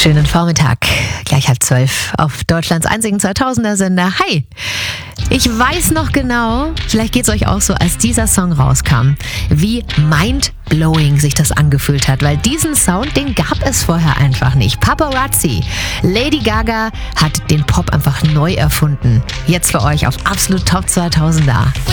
Schönen Vormittag, gleich 11:30 auf Deutschlands einzigen 2000er-Sender. Hi! Ich weiß noch genau, vielleicht geht's euch auch so, als dieser Song rauskam, wie mindblowing sich das angefühlt hat, weil diesen Sound, den gab es vorher einfach nicht. Paparazzi. Lady Gaga hat den Pop einfach neu erfunden. Jetzt für euch auf Absolut Top 2000er.